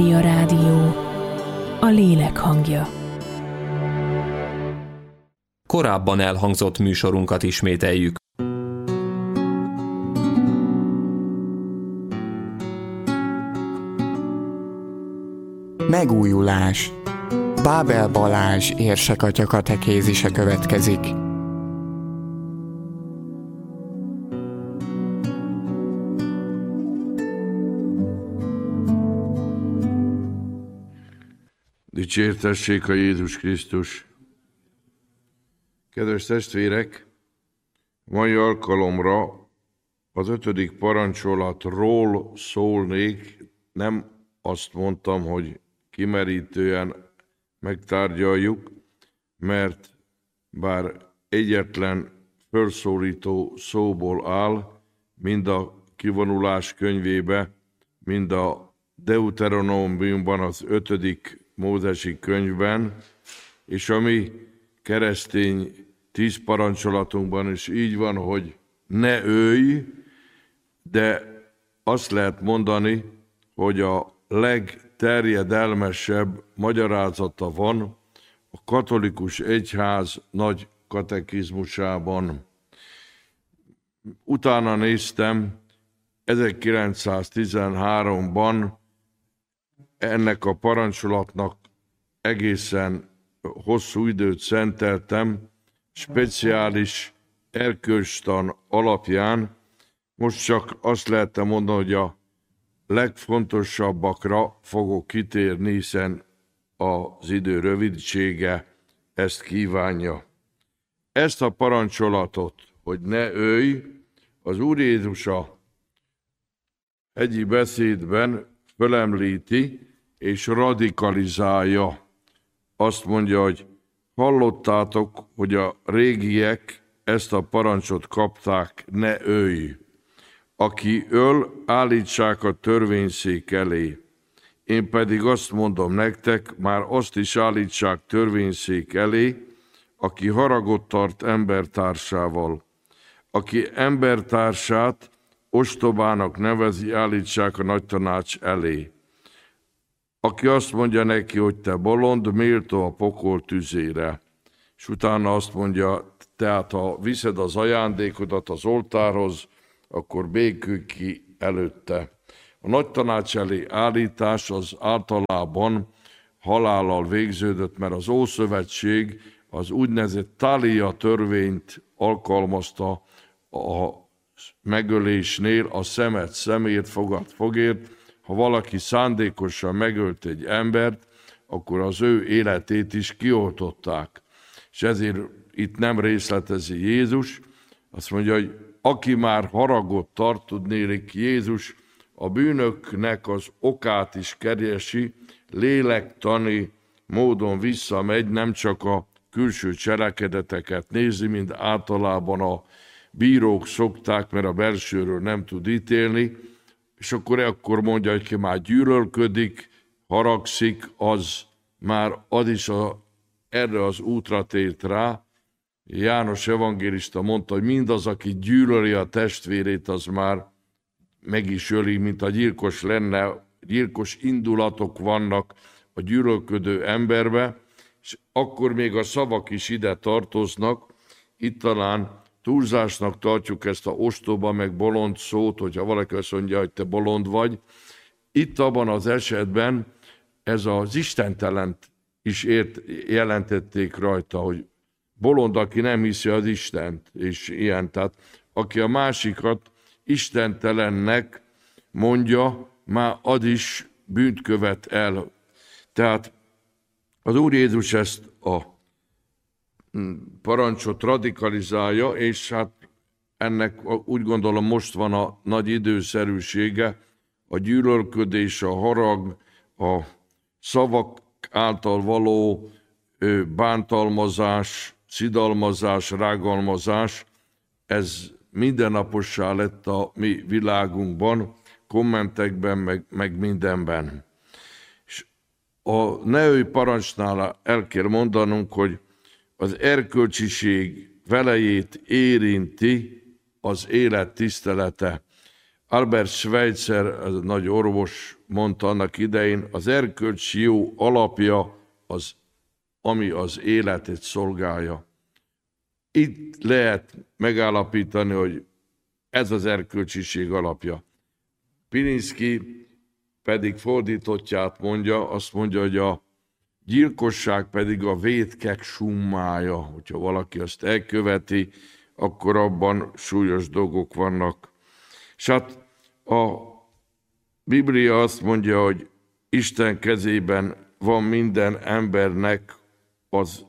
A rádió, a lélek hangja. Korábban elhangzott műsorunkat ismételjük. Megújulás. Bábel Balázs érsekatya katekézise következik. Dicsértessék a Jézus Krisztus! Kedves testvérek, mai alkalomra az 5. parancsolatról szólnék, nem azt mondtam, hogy kimerítően megtárgyaljuk, mert bár egyetlen felszólító szóból áll, mind a kivonulás könyvébe, mind a Deuteronómiumban, az 5. Mózesi könyvben, és a mi keresztény 10 parancsolatunkban is így van, hogy ne ölj, de azt lehet mondani, hogy a legterjedelmesebb magyarázata van a katolikus egyház nagy katekizmusában. Utána néztem, 1913-ban ennek a parancsolatnak egészen hosszú időt szenteltem, speciális erkölcstan alapján. Most csak azt lehetne mondani, hogy a legfontosabbakra fogok kitérni, hiszen az idő rövidsége ezt kívánja. Ezt a parancsolatot, hogy ne ölj, az Úr Jézus a egyik beszédben fölemlíti és radikalizálja. Azt mondja, hogy hallottátok, hogy a régiek ezt a parancsot kapták, ne ölj. Aki öl, állítsák a törvényszék elé. Én pedig azt mondom nektek, már azt is állítsák törvényszék elé, aki haragot tart embertársával. Aki embertársát ostobának nevezi, állítsák a nagytanács elé. Aki azt mondja neki, hogy te bolond, méltó a pokol tüzére. És utána azt mondja, tehát ha viszed az ajándékodat az oltárhoz, akkor békülj ki előtte. A nagytanács elé állítás az általában halállal végződött, mert az Ószövetség az úgynevezett Tália törvényt alkalmazta a megölésnél, a szemet szemért, fogad fogért. Ha valaki szándékosan megölt egy embert, akkor az ő életét is kioltották. És ezért itt nem részletezi Jézus, azt mondja, hogy aki már haragot tart, tudnélik, Jézus a bűnöknek az okát is keresi, lélektani módon visszamegy, nem csak a külső cselekedeteket nézi, mint általában a bírók szokták, mert a belsőről nem tud ítélni, és akkor mondja, hogy ki már gyűlölködik, haragszik, az már erre az útra tért rá. János evangélista mondta, hogy mindaz, aki gyűlöli a testvérét, az már meg is öli, mint a gyilkos lenne, gyilkos indulatok vannak a gyűlölködő emberbe, és akkor még a szavak is ide tartoznak. Itt talán túlzásnak tartjuk ezt a ostoba, meg bolond szót, hogyha valaki azt mondja, hogy te bolond vagy. Itt abban az esetben ez az istentelent is jelentették rajta, hogy bolond, aki nem hiszi az Istent, és ilyen. Tehát aki a másikat istentelennek mondja, már az is bűnt követ el. Tehát az Úr Jézus ezt a parancsot radikalizálja, és hát ennek úgy gondolom most van a nagy időszerűsége, a gyűlölködés, a harag, a szavak által való bántalmazás, szidalmazás, rágalmazás, ez mindennapossá lett a mi világunkban, kommentekben, meg mindenben. És a ne ölj parancsnál el kell mondanunk, hogy az erkölcsiség velejét érinti az élet tisztelete. Albert Schweitzer, ez egy nagy orvos, mondta annak idején, az erkölcs jó alapja az, ami az életet szolgálja. Itt lehet megállapítani, hogy ez az erkölcsiség alapja. Pilinszky pedig fordítottját mondja, azt mondja, hogy a gyilkosság pedig a vétkek summája. Hogyha valaki azt elköveti, akkor abban súlyos dolgok vannak. És hát a Biblia azt mondja, hogy Isten kezében van minden embernek az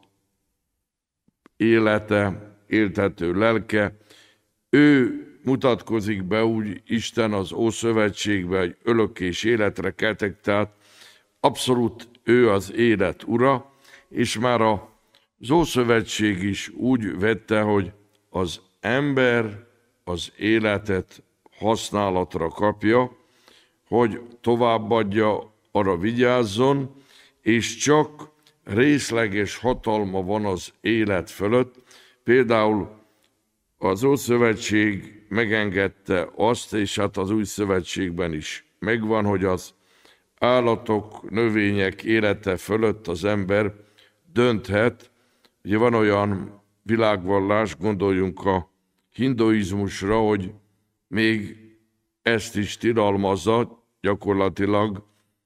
élete, éltető lelke. Ő mutatkozik be úgy Isten az Ószövetségben, hogy örökkés életre keltek, tehát abszolút ő az élet ura, és már az Ószövetség is úgy vette, hogy az ember az életet használatra kapja, hogy továbbadja, arra vigyázzon, és csak részleges hatalma van az élet fölött. Például az Ószövetség megengedte azt, és hát az Új Szövetségben is megvan, hogy az állatok, növények élete fölött az ember dönthet. Ugye van olyan világvallás, gondoljunk a hinduizmusra, hogy még ezt is tilalmazza, gyakorlatilag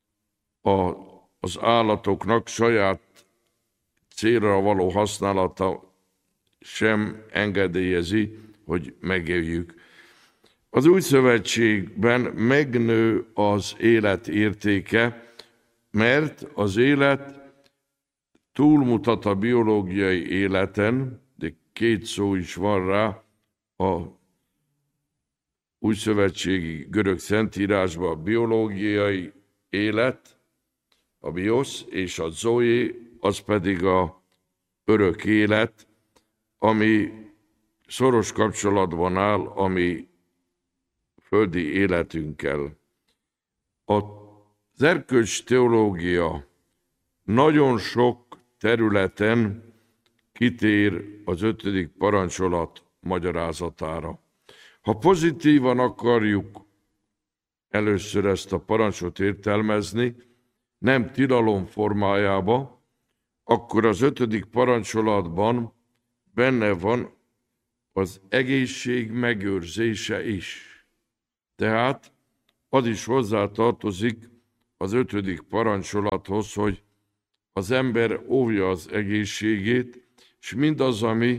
az állatoknak saját célra való használata sem engedélyezi, hogy megéljük. Az Új Szövetségben megnő az élet értéke, mert az élet túlmutat a biológiai életen, de két szó is van rá a újszövetségi görög szentírásban, a biológiai élet, a biosz, és a zoé, az pedig a örök élet, ami szoros kapcsolatban áll a mi földi életünkkel. Az erkölcs teológia nagyon sok területen kitér az 5. parancsolat magyarázatára. Ha pozitívan akarjuk először ezt a parancsot értelmezni, nem tilalom formájába, akkor az 5. parancsolatban benne van az egészség megőrzése is. Tehát az is hozzátartozik az 5. parancsolathoz, hogy az ember óvja az egészségét, és mindaz, ami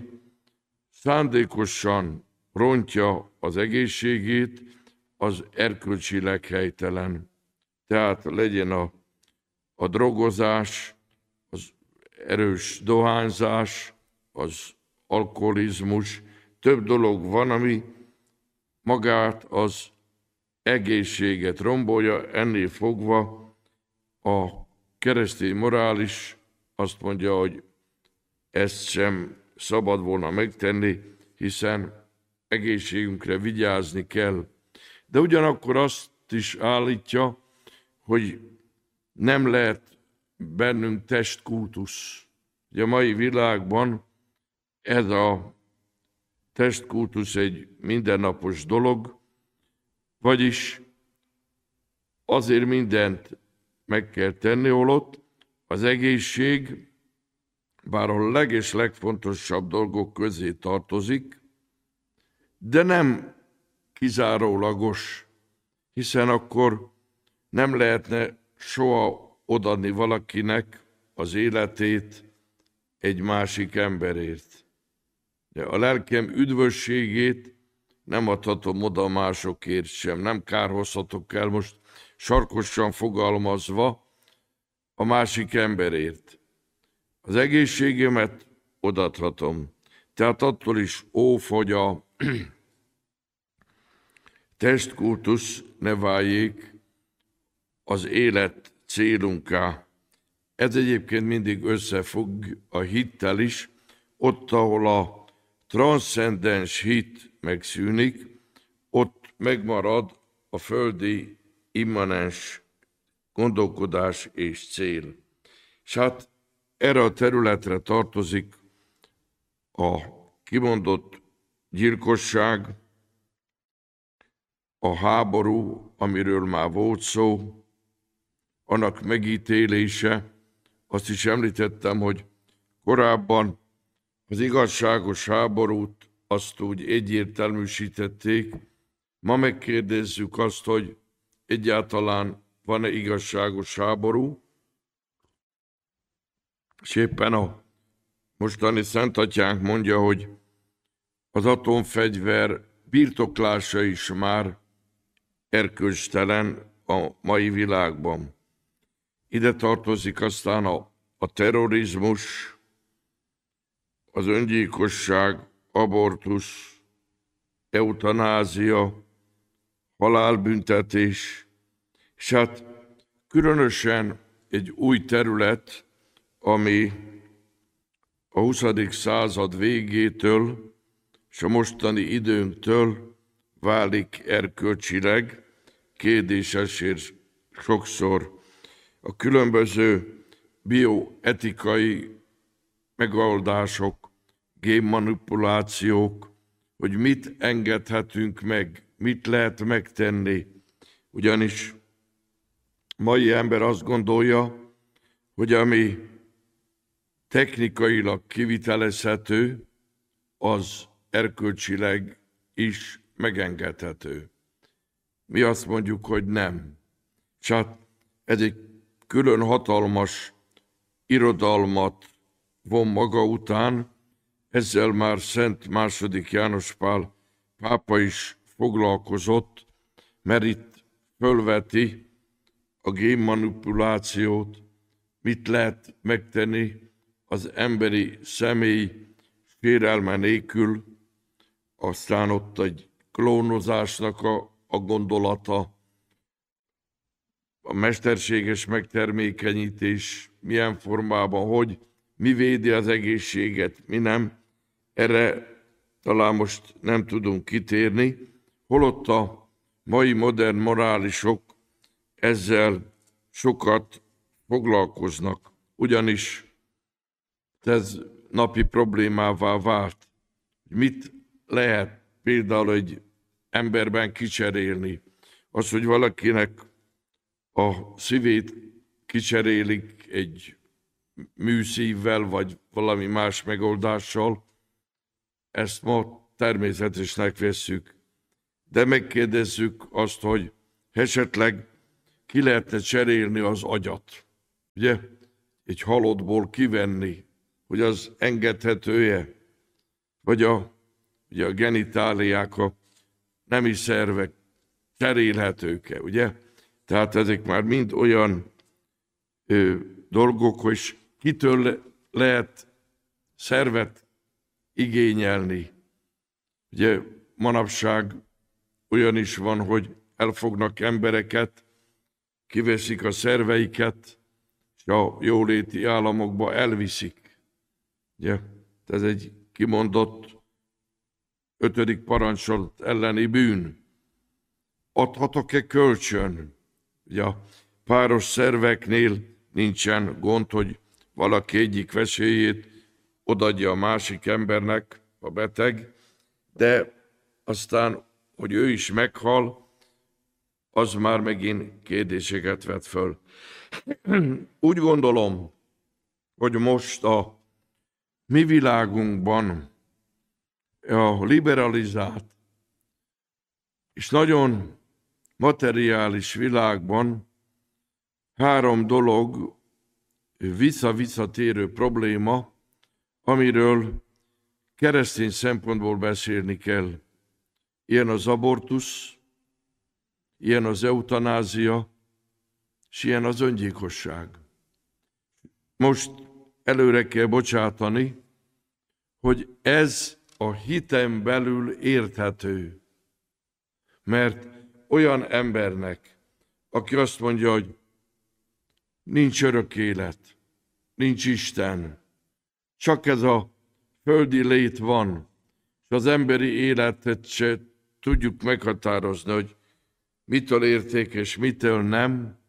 szándékosan rontja az egészségét, az erkölcsileg helytelen. Tehát legyen a drogozás, az erős dohányzás, az alkoholizmus, több dolog van, ami magát az egészséget rombolja, ennél fogva a keresztény morális azt mondja, hogy ezt sem szabad volna megtenni, hiszen egészségünkre vigyázni kell. De ugyanakkor azt is állítja, hogy nem lehet bennünk testkultusz. Ugye a mai világban ez a testkultusz egy mindennapos dolog, vagyis azért mindent meg kell tenni, holott az egészség, bár a legfontosabb dolgok közé tartozik, de nem kizárólagos, hiszen akkor nem lehetne soha odaadni valakinek az életét egy másik emberért. De a lelkem üdvösségét nem adhatom oda másokért sem, nem kárhozhatok el most sarkosan fogalmazva a másik emberért. Az egészségemet odaadhatom. Tehát attól is óv, hogy a testkultusz ne váljék az élet célunká. Ez egyébként mindig összefügg a hittel is, ott, ahol a transzcendens hit megszűnik, ott megmarad a földi immanens gondolkodás és cél. És hát erre a területre tartozik a kimondott gyilkosság, a háború, amiről már volt szó, annak megítélése, azt is említettem, hogy korábban az igazságos háborút azt úgy egyértelműsítették. Ma megkérdezzük azt, hogy egyáltalán van-e igazságos háború, és éppen a mostani Szentatyánk mondja, hogy az atomfegyver birtoklása is már erkölcstelen a mai világban. Ide tartozik aztán a terrorizmus, az öngyilkosság, abortusz, eutanázia, halálbüntetés, és hát különösen egy új terület, ami a 20. század végétől és a mostani időnktől válik erkölcsileg kérdéses, és sokszor a különböző bioetikai megoldások, génmanipulációk, hogy mit engedhetünk meg, mit lehet megtenni. Ugyanis mai ember azt gondolja, hogy ami technikailag kivitelezhető, az erkölcsileg is megengedhető. Mi azt mondjuk, hogy nem. És hát ez egy külön hatalmas irodalmat von maga után, ezzel már Szent II. János Pál pápa is foglalkozott, mert itt fölveti a génmanipulációt, mit lehet megtenni az emberi személy sérelme nélkül, aztán ott egy klónozásnak a gondolata, a mesterséges megtermékenyítés milyen formában, hogy mi védi az egészséget, mi nem. Erre talán most nem tudunk kitérni, holott a mai modern morálisok ezzel sokat foglalkoznak, ugyanis ez napi problémává vált. Mit lehet például egy emberben kicserélni? Az, hogy valakinek a szívét kicserélik egy műszívvel, vagy valami más megoldással, ezt ma természetesnek vesszük. De megkérdezzük azt, hogy esetleg ki lehetne cserélni az agyat. Ugye? Egy halottból kivenni, hogy az engedhető-e? Vagy ugye a genitáliák, a nemi szervek cserélhetők-e, ugye? Tehát ezek már mind olyan dolgok, hogy kitől lehet szervet igényelni. Ugye manapság olyan is van, hogy elfognak embereket, kiveszik a szerveiket, és a jóléti államokba elviszik. Ugye? Ez egy kimondott 5. parancsolat elleni bűn. Adhatok-e kölcsön? Ugye a páros szerveknél nincsen gond, hogy valaki egyik vesélyét odaadja a másik embernek, a beteg, de aztán, hogy ő is meghal, az már megint kérdéseket vet föl. Úgy gondolom, hogy most a mi világunkban a liberalizált és nagyon materiális világban 3 dolog visszatérő probléma, amiről keresztény szempontból beszélni kell. Ilyen az abortusz, ilyen az eutanázia, és ilyen az öngyilkosság. Most előre kell bocsátani, hogy ez a hiten belül érthető. Mert olyan embernek, aki azt mondja, hogy nincs örök élet, nincs Isten, csak ez a földi lét van, és az emberi életet se tudjuk meghatározni, hogy mitől értékes, mitől nem,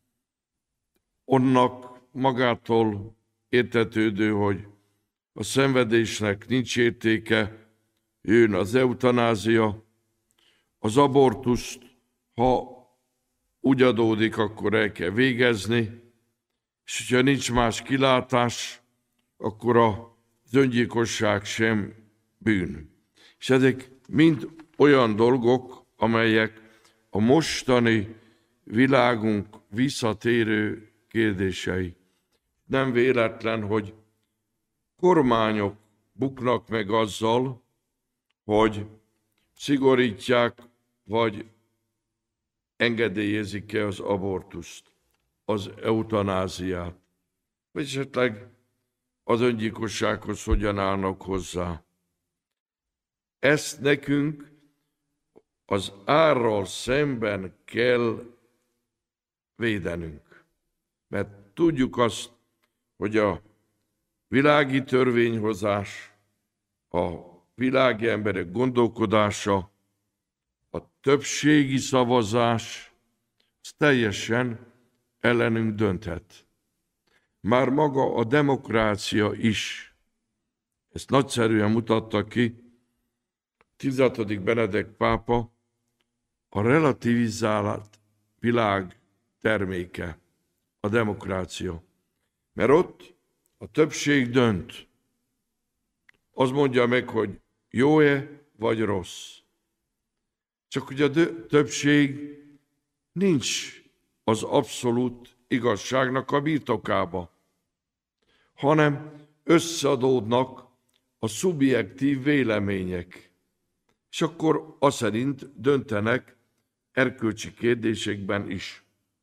onnak magától értetődő, hogy a szenvedésnek nincs értéke, jön az eutanázia, az abortuszt, ha úgy adódik, akkor el kell végezni, és ha nincs más kilátás, akkor az öngyilkosság sem bűn. És ezek mind olyan dolgok, amelyek a mostani világunk visszatérő kérdései. Nem véletlen, hogy kormányok buknak meg azzal, hogy szigorítják, vagy engedélyezik-e az abortuszt, az eutanáziát, vagy esetleg az öngyilkossághoz hogyan állnak hozzá. Ezt nekünk az árral szemben kell védenünk. Mert tudjuk azt, hogy a világi törvényhozás, a világi emberek gondolkodása, a többségi szavazás, az teljesen ellenünk dönthet. Már maga a demokrácia is, ezt nagyszerűen mutatta ki 16. Benedek pápa, a relativizált világ terméke, a demokrácia. Mert ott a többség dönt. Az mondja meg, hogy jó-e vagy rossz. Csak hogy a többség nincs az abszolút igazságnak a birtokába, hanem összeadódnak a szubjektív vélemények, és akkor az szerint döntenek erkölcsi kérdésekben is.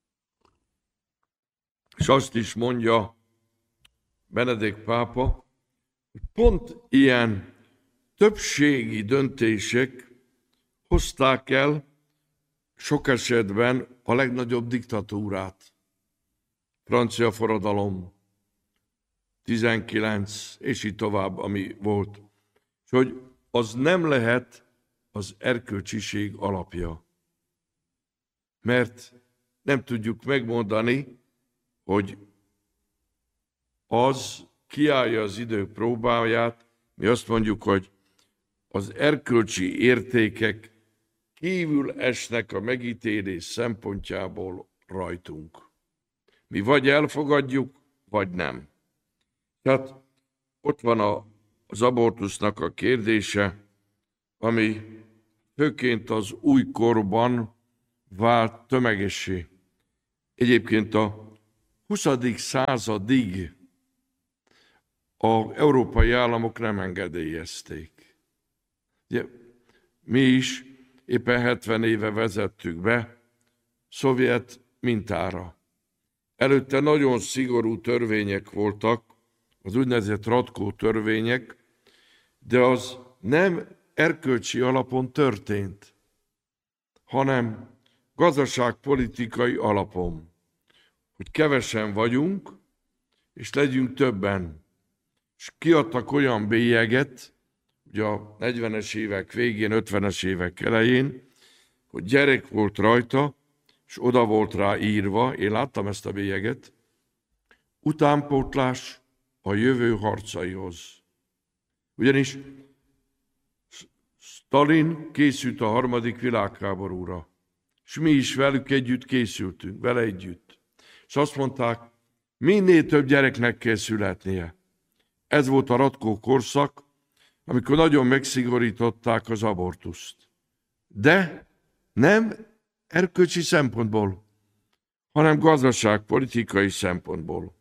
És azt is mondja Benedek pápa, hogy pont ilyen többségi döntések hozták el sok esetben a legnagyobb diktatúrát. Francia forradalom, 19, és így tovább, ami volt. És hogy az nem lehet az erkölcsiség alapja. Mert nem tudjuk megmondani, hogy az kiállja az idők próbáját, mi azt mondjuk, hogy az erkölcsi értékek kívül esnek a megítélés szempontjából rajtunk. Mi vagy elfogadjuk, vagy nem. Tehát ott van az abortusznak a kérdése, ami főként az új korban vált tömegessé. Egyébként a 20. századig az európai államok nem engedélyezték. Ugye, mi is éppen 70 éve vezettük be szovjet mintára. Előtte nagyon szigorú törvények voltak, az úgynevezett Radkó törvények, de az nem erkölcsi alapon történt, hanem gazdaságpolitikai alapon, hogy kevesen vagyunk, és legyünk többen. És kiadtak olyan bélyeget, ugye a 40-es évek végén, 50-es évek elején, hogy gyerek volt rajta, és oda volt rá írva, én láttam ezt a bélyeget, utánpótlás a jövő harcaihoz. Ugyanis Stalin készült a harmadik világháborúra, és mi is velük együtt készültünk, vele együtt. És azt mondták, minél több gyereknek kell születnie. Ez volt a Radkó korszak, amikor nagyon megszigorították az abortuszt. De nem erkölcsi szempontból, hanem gazdaságpolitikai szempontból.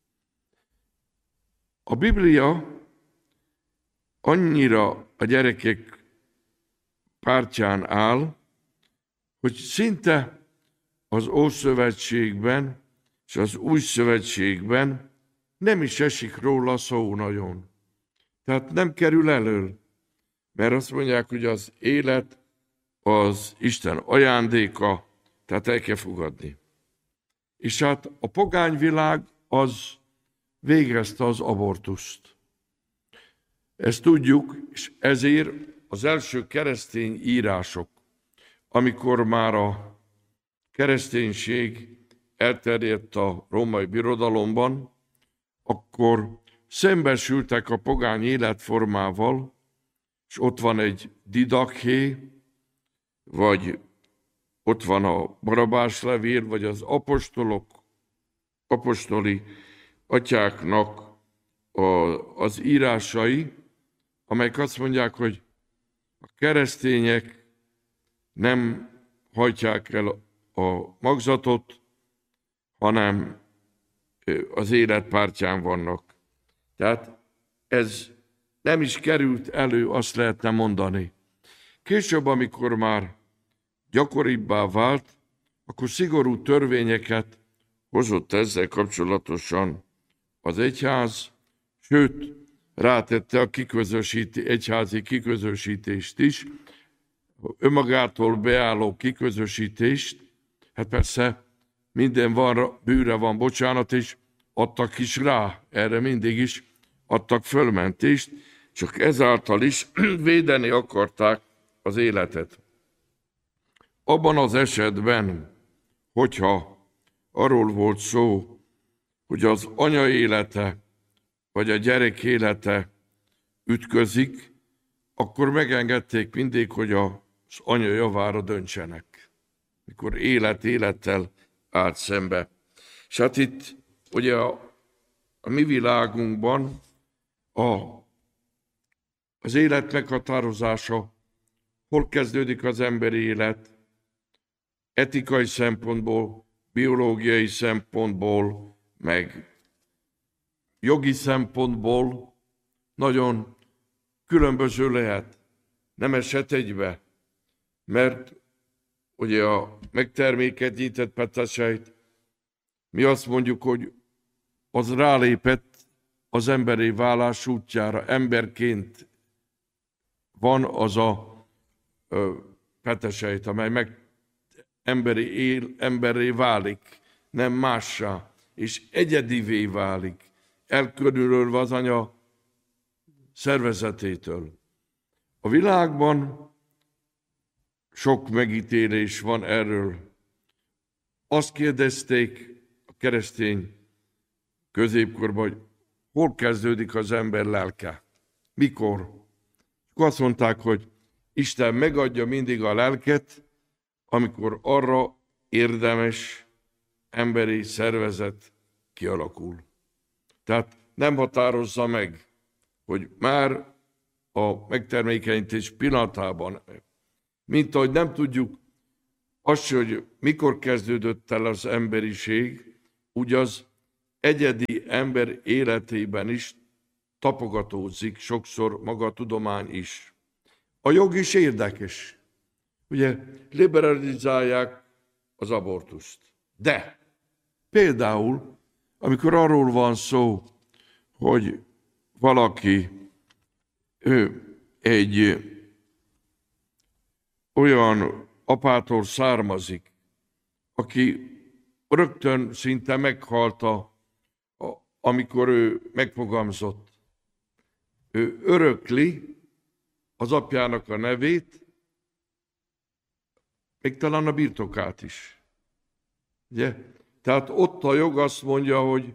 A Biblia annyira a gyerekek pártján áll, hogy szinte az Ószövetségben és az Új Szövetségben nem is esik róla szó nagyon. Tehát nem kerül elő, mert azt mondják, hogy az élet az Isten ajándéka, tehát el kell fogadni. És hát a pogány világ az végezte az abortuszt. Ezt tudjuk, és ezért az első keresztény írások, amikor már a kereszténység elterjedt a római birodalomban, akkor szembesültek a pogány életformával, és ott van egy Didaché, vagy ott van a Barabás levél, vagy az apostoli atyáknak az írásai, amelyek azt mondják, hogy a keresztények nem hajtják el a magzatot, hanem az élet pártján vannak. Tehát ez nem is került elő, azt lehetne mondani. Később, amikor már gyakoribbá vált, akkor szigorú törvényeket hozott ezzel kapcsolatosan az egyház, sőt, rátette a egyházi kiközösítést is, önmagától beálló kiközösítést. Hát persze minden van, bűre van bocsánat, és adtak is rá, erre mindig is adtak fölmentést, csak ezáltal is védeni akarták az életet. Abban az esetben, hogyha arról volt szó, hogy az anya élete vagy a gyerek élete ütközik, akkor megengedték mindig, hogy az anya javára döntsenek, mikor élettel állt szembe. És hát itt ugye a mi világunkban az élet meghatározása, hol kezdődik az emberi élet, etikai szempontból, biológiai szempontból, meg jogi szempontból nagyon különböző lehet. Nem esett egybe, mert ugye a megtermékenyített petesejt, mi azt mondjuk, hogy az rálépett az emberi válás útjára, emberként van az a petesejt, amely emberré válik, nem mássá, és egyedivé válik, elkülönülve az anya szervezetétől. A világban sok megítélés van erről. Azt kérdezték a keresztény középkorban, hogy hol kezdődik az ember lelke? Mikor? Azt mondták, hogy Isten megadja mindig a lelket, amikor arra érdemes emberi szervezet kialakul. Tehát nem határozza meg, hogy már a megtermékenyítés pillanatában, mint ahogy nem tudjuk azt, hogy mikor kezdődött el az emberiség, úgy az egyedi ember életében is tapogatózik sokszor maga a tudomány is. A jog is érdekes. Ugye liberalizálják az abortuszt. De például, amikor arról van szó, hogy valaki egy olyan apától származik, aki rögtön szinte meghalt, amikor ő megfogamzott. Ő örökli az apjának a nevét, még talán a birtokát is. Ugye? Tehát ott a jog azt mondja, hogy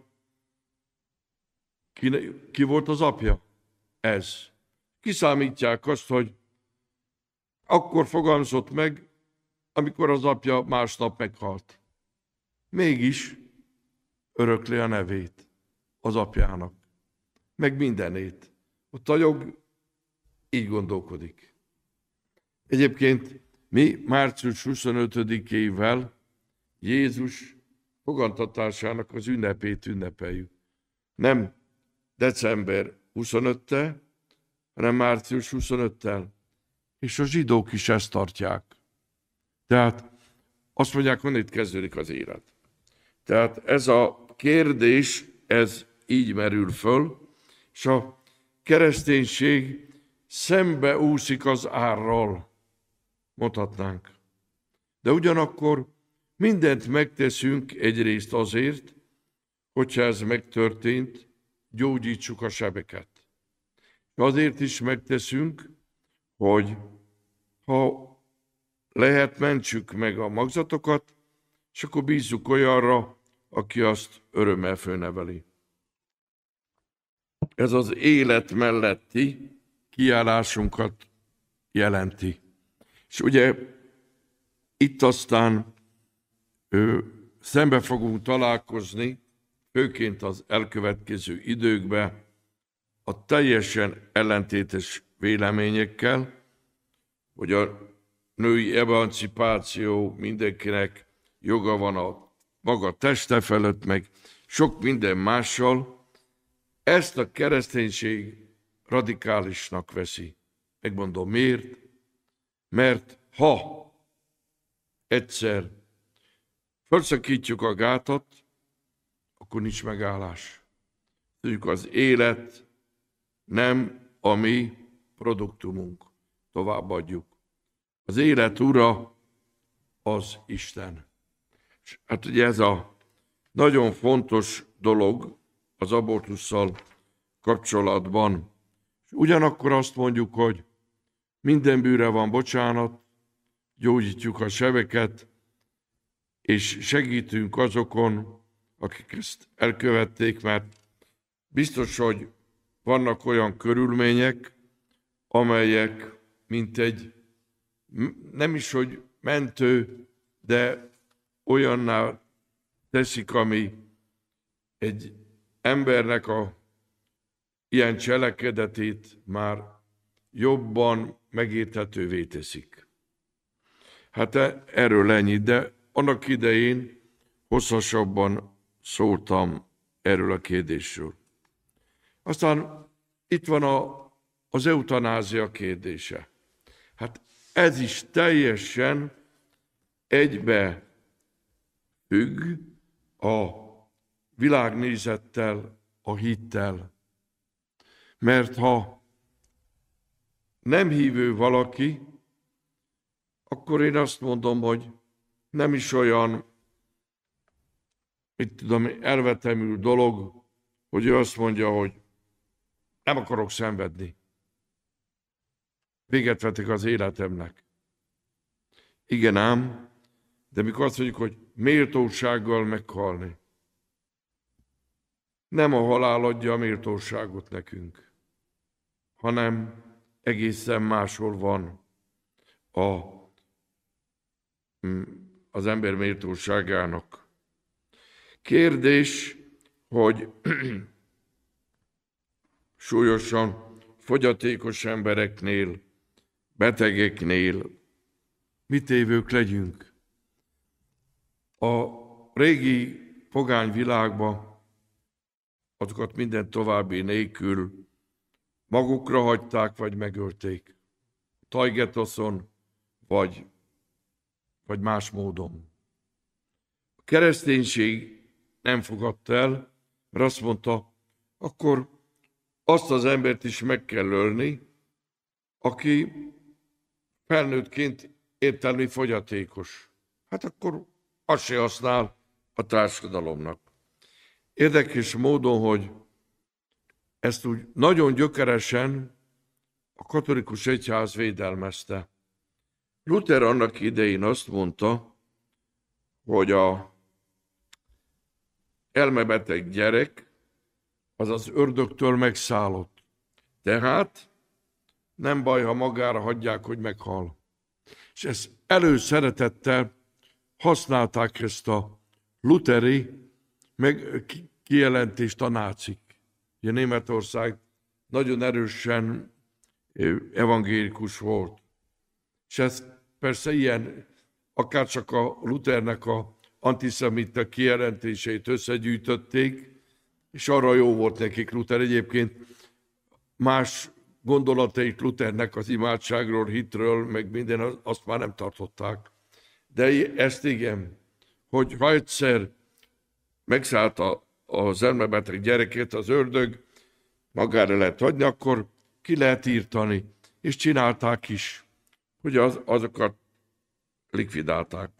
ki volt az apja? Ez. Kiszámítják azt, hogy akkor fogamzott meg, amikor az apja másnap meghalt. Mégis örökli a nevét az apjának, meg mindenét. Ott a jog így gondolkodik. Egyébként mi március 25-ével Jézus fogantatásának az ünnepét ünnepeljük. Nem december 25-tel, hanem március 25-tel. És a zsidók is ezt tartják. Tehát azt mondják, honnét kezdődik az élet. Tehát ez a kérdés, ez így merül föl, és a kereszténység szembe úszik az árral, mondhatnánk. De ugyanakkor mindent megteszünk egyrészt azért, hogyha ez megtörtént, gyógyítsuk a sebeket. Azért is megteszünk, hogy ha lehet, mentsük meg a magzatokat, és akkor bízzuk olyanra, aki azt örömmel fölneveli. Ez az élet melletti kiállásunkat jelenti. És ugye Itt aztán szembe fogunk találkozni, főként az elkövetkező időkben, a teljesen ellentétes véleményekkel, hogy a női emancipáció, mindenkinek joga van a maga teste felett, meg sok minden mással. Ezt a kereszténység radikálisnak veszi. Megmondom miért? Mert ha egyszer felszakítjuk a gátat, akkor nincs megállás. Tudjuk, az élet nem a mi produktumunk. Továbbadjuk. Az élet ura az Isten. És hát ugye ez a nagyon fontos dolog az abortusszal kapcsolatban. És ugyanakkor azt mondjuk, hogy minden bűnre van bocsánat, gyógyítjuk a sebeket, és segítünk azokon, akik ezt elkövették, mert biztos, hogy vannak olyan körülmények, amelyek mint egy, nem is, hogy mentő, de olyanná teszik, ami egy embernek a ilyen cselekedetét már jobban megérthetővé teszik. Hát erről ennyit, de annak idején hosszasabban szóltam erről a kérdésről. Aztán itt van az eutanázia kérdése. Hát ez is teljesen egybe függ a világnézettel, a hittel. Mert ha nem hívő valaki, akkor én azt mondom, hogy nem is olyan, elvetemű dolog, hogy ő azt mondja, hogy nem akarok szenvedni. Véget vetek az életemnek. Igen ám, de mikor azt mondjuk, hogy méltósággal meghalni, nem a halál adja a méltóságot nekünk, hanem egészen máshol van az ember méltóságának. Kérdés, hogy súlyosan fogyatékos embereknél, betegeknél mit tévők legyünk. A régi pogány világban azokat minden további nélkül magukra hagyták, vagy megölték. Tajgetoszon, vagy más módon. A kereszténység nem fogadta el, mert azt mondta, akkor azt az embert is meg kell ölni, aki felnőttként értelmi fogyatékos. Hát akkor az se használ a társadalomnak. Érdekes módon, hogy ezt úgy nagyon gyökeresen a katolikus egyház védelmezte. Luther annak idején azt mondta, hogy a elmebeteg gyerek az az ördögtől megszállott. Tehát nem baj, ha magára hagyják, hogy meghal. És ezt előszeretettel használták ezt a lutheri kijelentést a nácik. Ugye Németország nagyon erősen evangélikus volt. És ez persze ilyen, akárcsak a Luthernek a antiszemita kijelentéseit összegyűjtötték, és arra jó volt nekik Luther. Egyébként más gondolatait Luthernek az imádságról, hitről, meg minden, azt már nem tartották. De ezt igen, hogy ha egyszer megszállt az elmebeteg gyerekét az ördög, magára lehet hagyni, akkor ki lehet írtani. És csinálták is, hogy azokat likvidálták.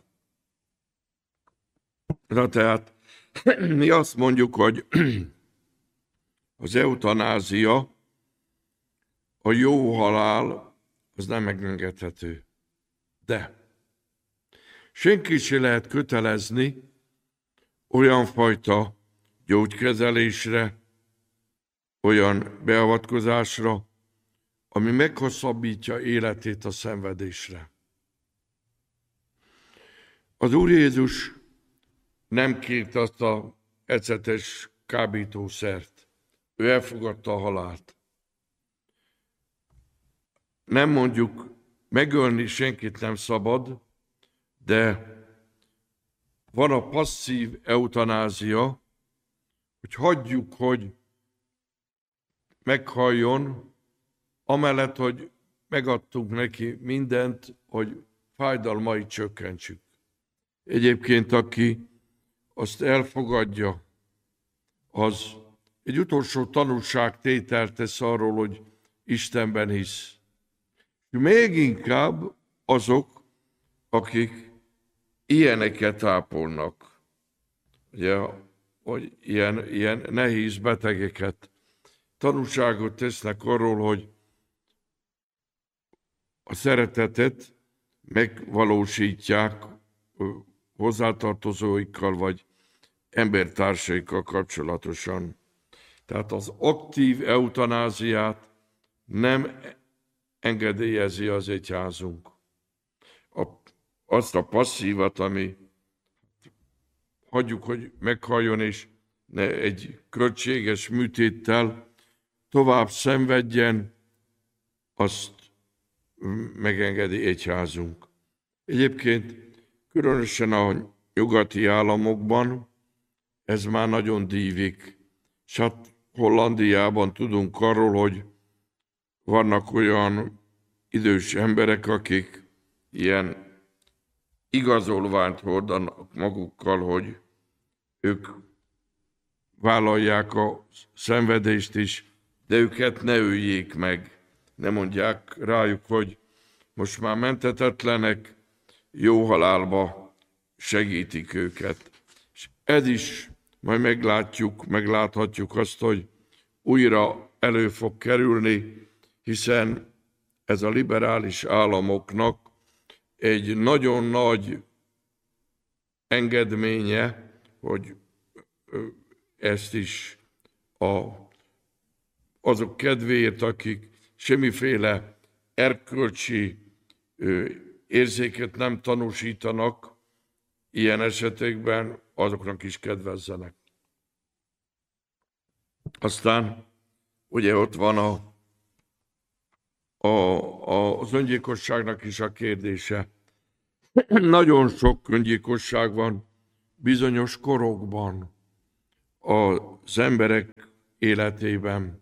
Na tehát mi azt mondjuk, hogy az eutanázia, a jó halál, az nem megengedhető. De senki sem lehet kötelezni olyan fajta gyógykezelésre, olyan beavatkozásra, ami meghosszabbítja életét a szenvedésre. Az Úr Jézus nem kért azt a ecetes kábítószert. Ő elfogadta a halált. Nem mondjuk, megölni senkit nem szabad, de van a passzív eutanázia, hogy hagyjuk, hogy meghalljon, amellett, hogy megadtunk neki mindent, hogy fájdalmait csökkentsük. Egyébként, aki azt elfogadja, az egy utolsó tanúságtételt tesz arról, hogy Istenben hisz. Még inkább azok, akik ilyeneket ápolnak, ugye, vagy ilyen nehéz betegeket, tanúságot tesznek arról, hogy a szeretetet megvalósítják hozzátartozóikkal, vagy embertársaikkal kapcsolatosan. Tehát az aktív eutanáziát nem engedélyezi az egyházunk. Azt a passzívat, ami hagyjuk, hogy meghalljon, és ne egy költséges műtéttel tovább szenvedjen, azt megengedi egyházunk. Egyébként különösen a nyugati államokban ez már nagyon dívik. És hát Hollandiában tudunk arról, hogy vannak olyan idős emberek, akik ilyen igazolványt hordanak magukkal, hogy ők vállalják a szenvedést is, de őket ne öljék meg. Ne mondják rájuk, hogy most már menthetetlenek, jó halálba segítik őket. És ez is majd megláthatjuk azt, hogy újra elő fog kerülni, hiszen ez a liberális államoknak egy nagyon nagy engedménye, hogy ezt is azok kedvéért, akik semmiféle erkölcsi érzéket nem tanúsítanak, ilyen esetekben azoknak is kedvezzenek. Aztán ugye ott van az öngyilkosságnak is a kérdése. Nagyon sok öngyilkosság van bizonyos korokban az emberek életében.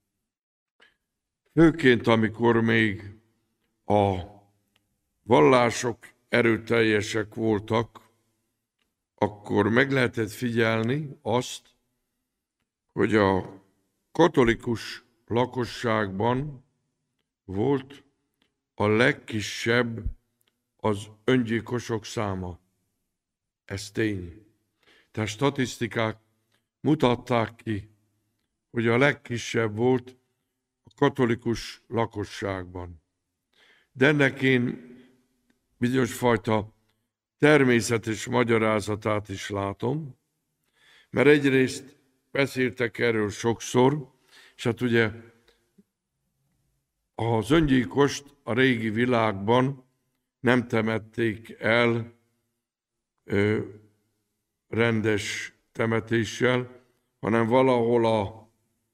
Főként, amikor még a vallások erőteljesek voltak, akkor meg lehetett figyelni azt, hogy a katolikus lakosságban volt a legkisebb az öngyilkosok száma. Ez tény. Tehát statisztikák mutatták ki, hogy a legkisebb volt a katolikus lakosságban. De ennek én bizonyos fajta természetes magyarázatát is látom, mert egyrészt beszéltek erről sokszor, és hát ugye az öngyilkost a régi világban nem temették el rendes temetéssel, hanem valahol a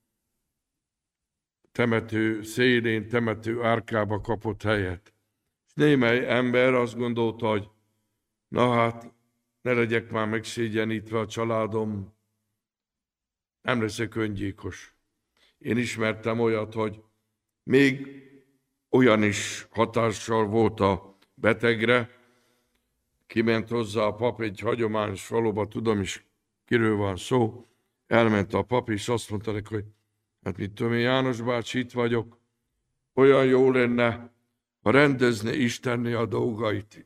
temető szélén, temető árkába kapott helyet. És némely ember azt gondolta, hogy na hát, ne legyek már megszégyenítve a családom, nem leszek öngyilkos. Én ismertem olyat, hogy még olyan is hatással volt a betegre, kiment hozzá a pap egy hagyományos faluba, tudom is, kiről van szó, elment a pap, és azt mondta neki, hogy hát mit tudom én, János bácsi, itt vagyok, olyan jó lenne, ha rendezne Istenné a dolgait.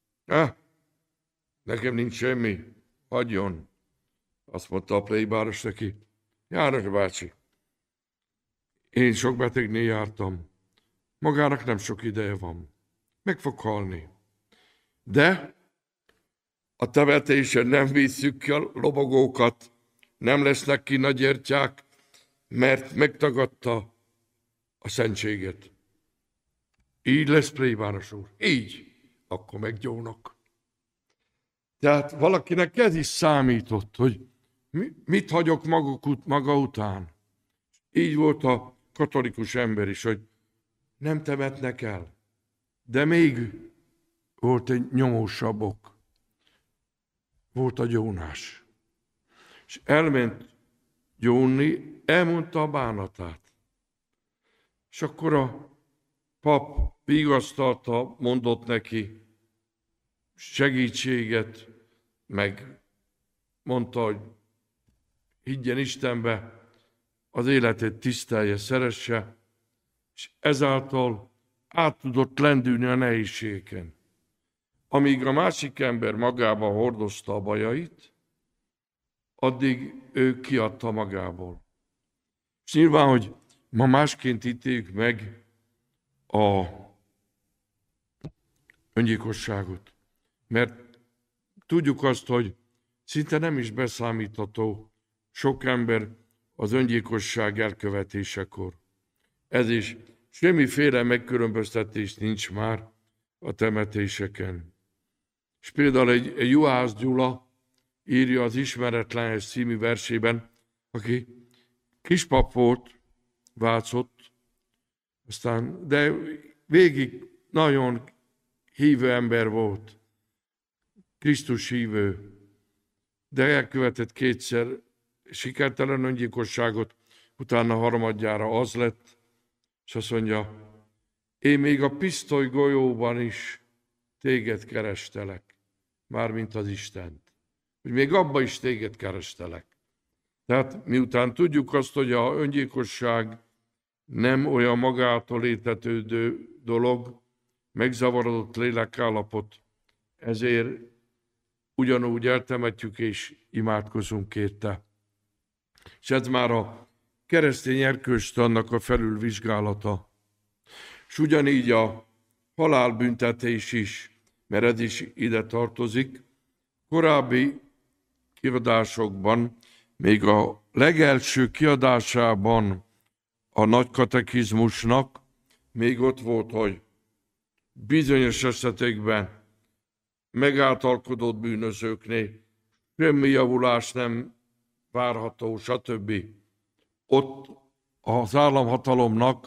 Nekem nincs semmi, hagyjon. Azt mondta a plébáros neki, János bácsi, én sok betegnél jártam, magának nem sok ideje van, meg fog halni. De a temetésen nem visszük ki a lobogókat, nem lesznek ki nagygyertyák, mert megtagadta a szentséget. Így lesz, plébános úr, így, akkor meggyónak. Tehát valakinek ez is számított, hogy mit hagyok maga után. Így volt a katolikus ember is, hogy nem temetnek el. De még volt egy nyomósabb ok. Volt a gyónás. És elment gyónni, elmondta a bánatát. És akkor a pap vigasztalta, mondott neki segítséget, meg mondta, hogy higgyen Istenbe, az életét tisztelje, szeresse, és ezáltal át tudott lendülni a nehézségeken. Amíg a másik ember magába hordozta a bajait, addig ő kiadta magából. És nyilván, hogy ma másként ítéljük meg a öngyilkosságot, mert tudjuk azt, hogy szinte nem is beszámítható sok ember az öngyilkosság elkövetésekor. Ez is semmiféle megkülönböztetés nincs már a temetéseken. És például egy Juhász Gyula írja az Ismeretlenhez című versében, aki kispap volt, Vácott, de végig nagyon hívő ember volt, Krisztus hívő, de elkövetett kétszer sikertelen öngyilkosságot, utána harmadjára az lett, és azt mondja, én még a pisztoly golyóban is téged kerestelek, mármint az Istent. Hogy még abban is téged kerestelek. Tehát miután tudjuk azt, hogy a öngyilkosság nem olyan magától létetődő dolog, megzavarodott lélekállapot, ezért ugyanúgy eltemetjük és imádkozunk érte. És ez már a keresztény erkölcstannak a felülvizsgálata. És ugyanígy a halálbüntetés is, mert ez is ide tartozik. Korábbi kiadásokban, még a legelső kiadásában a nagy katekizmusnak még ott volt, hogy bizonyos esetekben megáltalkodott bűnözőknél semmi javulás nem várható, stb. Ott az államhatalomnak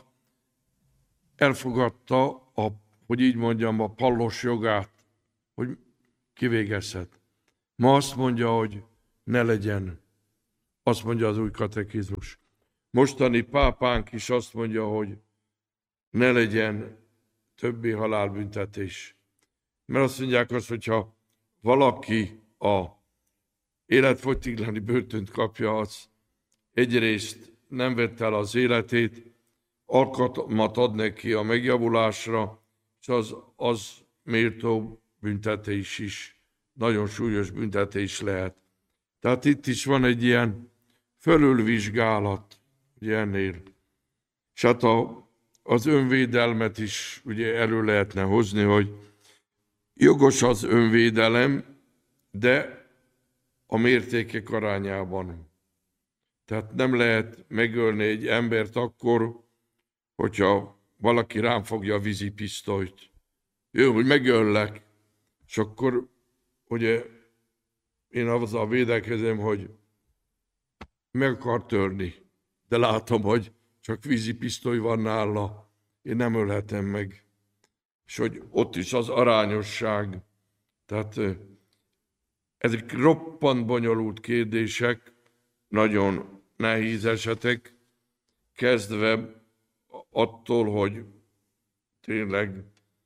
elfogadta hogy így mondjam, a pallos jogát, hogy kivégezhet. Ma azt mondja, hogy ne legyen. Azt mondja az új katekizmus. Mostani pápánk is azt mondja, hogy ne legyen többi halálbüntetés. Mert azt mondják azt, hogyha valaki a életfogytiglani börtönt kapja, az egyrészt nem vett el az életét, alkalmat ad neki a megjavulásra, és az méltó büntetés is, nagyon súlyos büntetés lehet. Tehát itt is van egy ilyen fölülvizsgálat, ugye ennél. És hát az önvédelmet is ugye elő lehetne hozni, hogy jogos az önvédelem, de a mértékek arányában. Tehát nem lehet megölni egy embert akkor, hogyha valaki rám fogja a vízipisztolyt. Jó, hogy megöllek, és akkor ugye én azzal védekezem, hogy meg akar törni, de látom, hogy csak vízipisztoly van nála, én nem ölhetem meg. És hogy ott is az arányosság. Tehát ezek roppant bonyolult kérdések, nagyon nehéz esetek, kezdve attól, hogy tényleg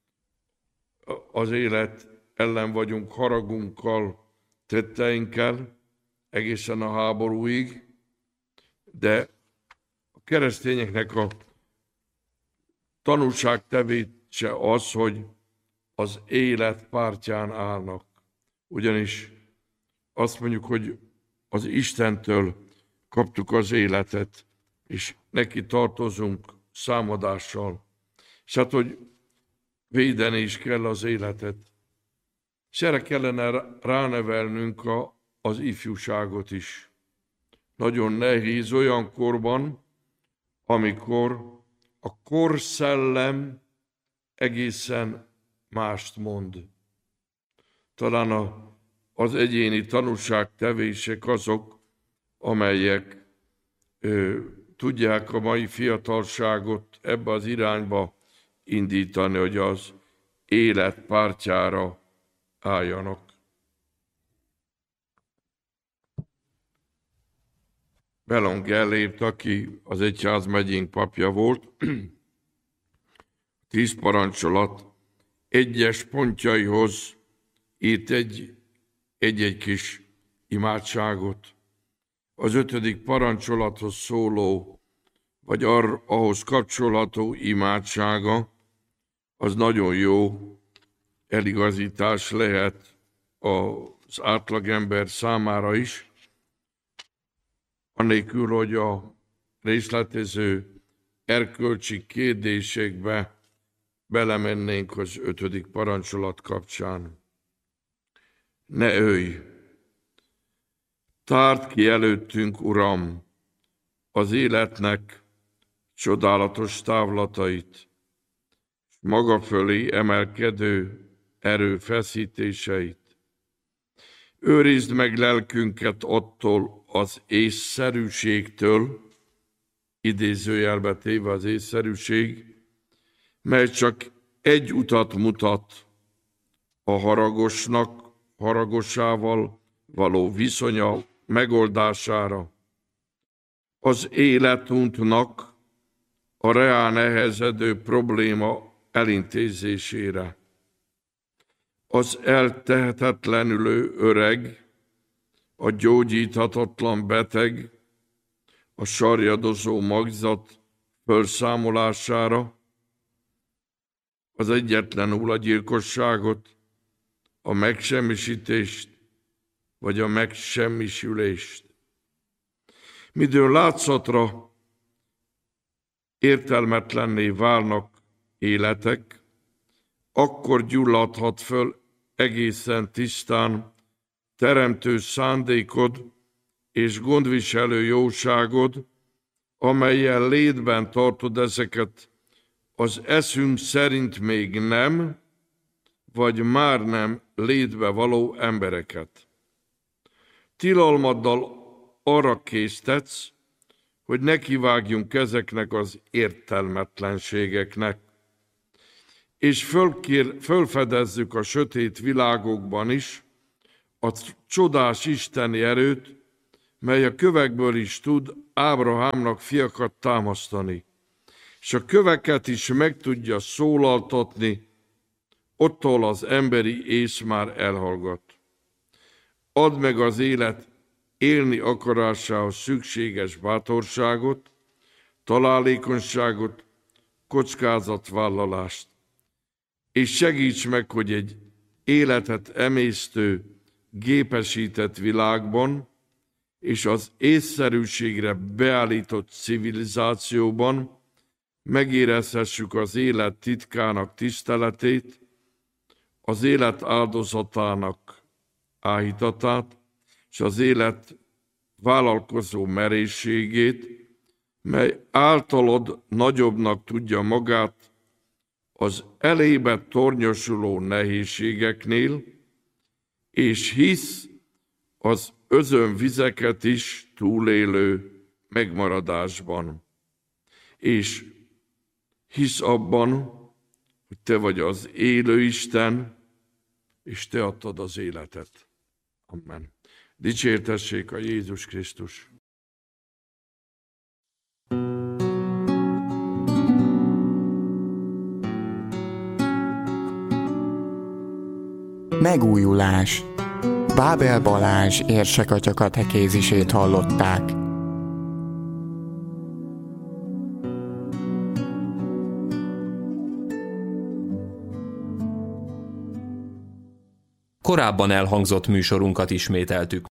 az élet ellen vagyunk haragunkkal, tetteinkkel, egészen a háborúig, de a keresztényeknek a tanúságtevése az, hogy az élet pártján állnak. Ugyanis azt mondjuk, hogy az Istentől kaptuk az életet, és neki tartozunk számadással. És hát, hogy védeni is kell az életet. És erre kellene ránevelnünk az ifjúságot is. Nagyon nehéz olyan korban, amikor a korszellem egészen mást mond. Talán a az egyéni tanúságtevések azok, amelyek tudják a mai fiatalságot ebbe az irányba indítani, hogy az élet pártjára álljanak. Belon Gellért, aki az egyházmegyénk papja volt, 10 parancsolat egyes pontjaihoz írt egy kis imádságot. Az 5. parancsolathoz szóló, vagy ahhoz kapcsolható imádsága, az nagyon jó eligazítás lehet az átlagember számára is, anélkül, hogy a részletező erkölcsi kérdésekbe belemennénk az 5. parancsolat kapcsán. Ne ölj! Tárd ki előttünk, Uram, az életnek csodálatos távlatait, maga fölé emelkedő erőfeszítéseit. Őrizd meg lelkünket attól az észszerűségtől, idézőjelbe téve az észszerűség, mely csak egy utat mutat a haragosával való viszonya megoldására, az életunknak a reá nehezedő probléma elintézésére. Az eltehetetlenülő öreg, a gyógyíthatatlan beteg, a sarjadozó magzat felszámolására, az egyetlenül a gyilkosságot, a megsemmisítést, vagy a megsemmisülést. Midől látszatra értelmetlenné válnak életek, akkor gyulladhat föl egészen tisztán teremtő szándékod és gondviselő jóságod, amellyel létben tartod ezeket az eszünk szerint még nem, vagy már nem létbe való embereket. Tilalmaddal arra késztetsz, hogy nekivágjunk ezeknek az értelmetlenségeknek, és fölfedezzük a sötét világokban is a csodás isteni erőt, mely a kövekből is tud Ábrahámnak fiakat támasztani, és a köveket is meg tudja szólaltatni, ottól az emberi ész már elhallgat. Add meg az élet élni akarásához szükséges bátorságot, találékonyságot, kockázatvállalást, és segíts meg, hogy egy életet emésztő, gépesített világban és az észszerűségre beállított civilizációban megérezhessük az élet titkának tiszteletét, az élet áldozatának áhítatát, és az élet vállalkozó merészségét, mely általad nagyobbnak tudja magát az elébe tornyosuló nehézségeknél, és hisz az özönvizeket is túlélő megmaradásban. És hisz abban, hogy te vagy az élő Isten, és te adtad az életet. Amen. Dicsértessék a Jézus Krisztus. Megújulás. Bábel Balázs érsekatya katekézisét hallották. Korábban elhangzott műsorunkat ismételtük.